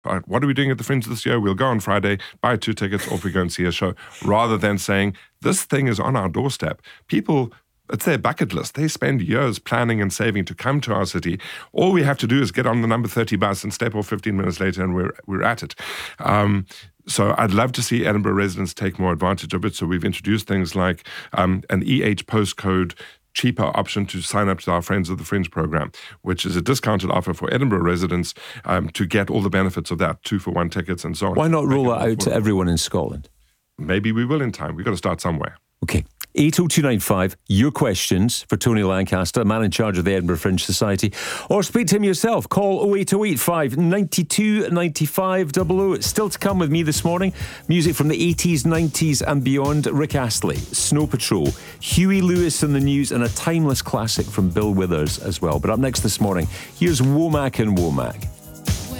All right, what are we doing at the Fringe this year? We'll go on Friday, buy 2 tickets, off we go and see a show, rather than saying, this thing is on our doorstep. People, it's their bucket list. They spend years planning and saving to come to our city. All we have to do is get on the number 30 bus and step off 15 minutes later, and we're at it. So I'd love to see Edinburgh residents take more advantage of it. So we've introduced things like an EH postcode cheaper option to sign up to our Friends of the Fringe program, which is a discounted offer for Edinburgh residents to get all the benefits of that, 2-for-1 tickets and so on. Why not roll it out to everyone in Scotland? Maybe we will in time. We've got to start somewhere. Okay. 80295, your questions for Tony Lancaster, man in charge of the Edinburgh Fringe Society, or speak to him yourself. Call 08085 592 9500. Still to come with me this morning, music from the 80s, 90s and beyond. Rick Astley, Snow Patrol, Huey Lewis and the News, and a timeless classic from Bill Withers as well. But up next this morning, here's Womack and Womack.